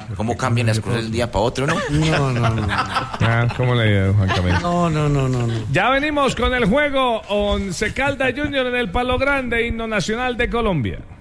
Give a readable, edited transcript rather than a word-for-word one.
¿Cómo cambian las cosas de un día para otro, no? No. ¿Cómo le digo, Juan Camilo? No. Ya venimos con el juego Once Caldas Junior en el Palo Grande, himno nacional de Colombia.